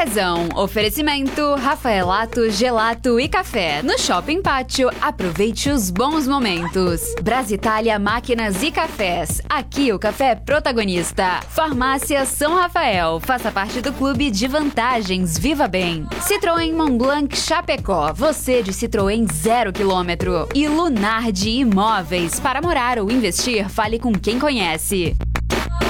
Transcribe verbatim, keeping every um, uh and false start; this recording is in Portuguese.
Cafezão. Oferecimento Rafaelato, Gelato e Café. No Shopping Pátio, aproveite os bons momentos. Brasitália Máquinas e Cafés. Aqui o café é protagonista. Farmácia São Rafael. Faça parte do clube de vantagens. Viva Bem. Citroën Montblanc Chapecó. Você de Citroën zero quilômetro. E Lunardi Imóveis. Para morar ou investir, fale com quem conhece.